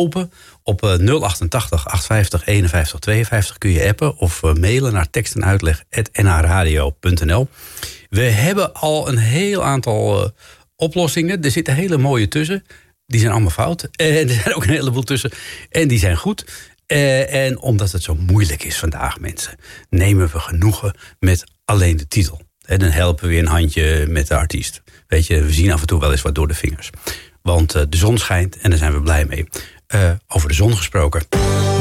open. Op 088 850 51 52 kun je appen of mailen naar tekstenuitleg@nhradio.nl. We hebben al een heel aantal oplossingen. Er zitten hele mooie tussen. Die zijn allemaal fout. En er zijn ook een heleboel tussen. En die zijn goed. En omdat het zo moeilijk is vandaag, mensen, nemen we genoegen met alleen de titel. En dan helpen we een handje met de artiest. Weet je, we zien af en toe wel eens wat door de vingers. Want de zon schijnt en daar zijn we blij mee. Over de zon gesproken.